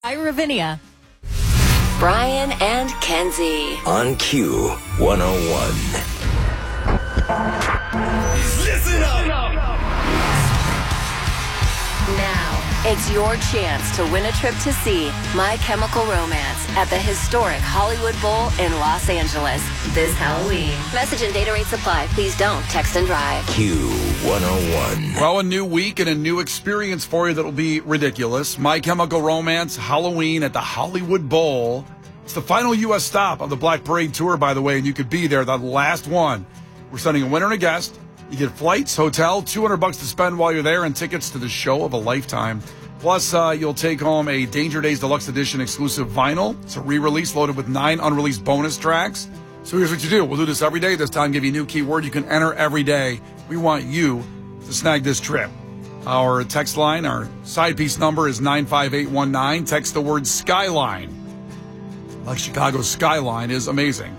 I'm Ravinia. Brian and Kenzie. On Q101. Listen up! Now, it's your chance to win a trip to see My Chemical Romance at the historic Hollywood Bowl in Los Angeles this Halloween. Message and data rates apply. Please don't text and drive. Q101. Well, a new week and a new experience for you that'll be ridiculous. My Chemical Romance, Halloween at the Hollywood Bowl. It's the final U.S. stop of the Black Parade Tour, by the way, and you could be there, the last one. We're sending a winner and a guest. You get flights, hotel, $200 to spend while you're there, and tickets to the show of a lifetime. Plus, you'll take home a Danger Days Deluxe Edition exclusive vinyl. It's a re-release loaded with 9 unreleased bonus tracks. So here's what you do. We'll do this every day. This time, give you a new keyword you can enter every day. We want you to snag this trip. Our text line, our side piece number is 95819. Text the word Skyline. Like Chicago's skyline is amazing.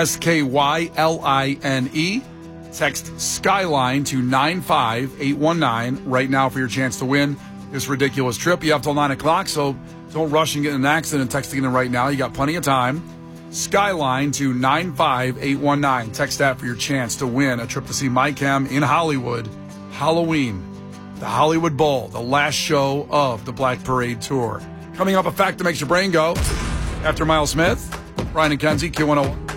SKYLINE. Text Skyline to 95819 right now for your chance to win this ridiculous trip. You have till 9 o'clock, so don't rush and get in an accident texting it right now. You got plenty of time. Skyline to 95819. Text that for your chance to win a trip to see My Chem in Hollywood. Halloween, the Hollywood Bowl, the last show of the Black Parade Tour. Coming up, a fact that makes your brain go. After Miles Smith, Brian and Kenzie, Q101.